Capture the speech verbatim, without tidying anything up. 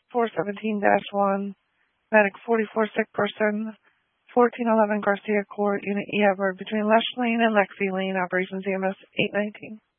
four seventeen dash one, Medic forty-four, sick person, fourteen eleven Garcia Court, Unit E Edward, between Lush Lane and Lexi Lane, Operations E M S eight nineteen.